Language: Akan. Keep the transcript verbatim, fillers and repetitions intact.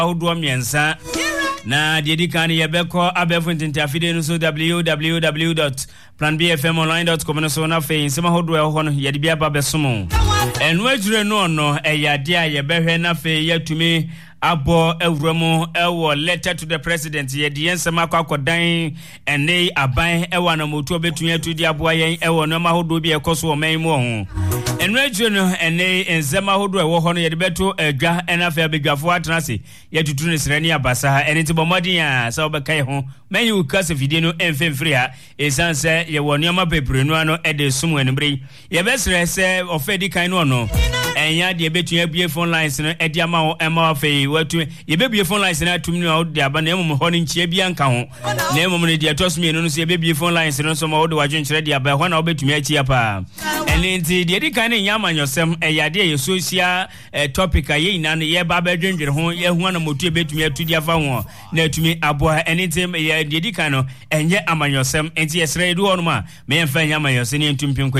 ahodo miensa na de di kan ye beko abefo ntintafide no so w w w dot plan b f m online dot com no so na fe nsema hodo e ho no ye de bia ba besomo enu adure no no e yade a ye behwe na fe yatumi abo ewromu ewo letter to the president ye de nsema akwakodan ene aban ewa na motu obetun atudi abo yen ewo no ma hodo bi ekoso o man mu ho enu adure no ene nsema hodo e wo ho no ye de beto adwa ena fe abegafo atrase ye tutu ne srani abasa ene ti bomodin a sa obekai ho man you kase video no enfemfiri ha esanse ye wo nioma bebre no ano e de sumu enbre ye besre se ofedi kan no no enya de betun abie phone lines no e de ama wo ema fe watu ye bebie phone lines na atum no de aba na emum ho ne nchie bia nka ho na emum ne de tosumi no so ye bebie phone lines no so ma wo de wadwen kire de aba ho na obetumi achi apa ene nti de di kan ne nyama nyosem e yade ye social topic aye ina no ye ba ba dwendwere ho ye hu na motu e betumi atudi afa ho na atumi aboa ene nti ye de di kan no enye amanyosem enti yesre du ho no ma me yemfa nyama nyosem ne ntumpim